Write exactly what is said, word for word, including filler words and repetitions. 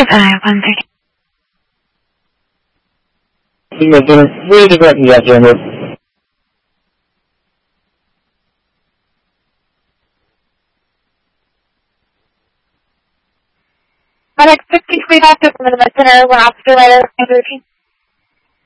uh, one thirty. Iya, jenis ini juga iya jenis. FedEx fifty-three Doctor from the Center, we're after letter thirteen.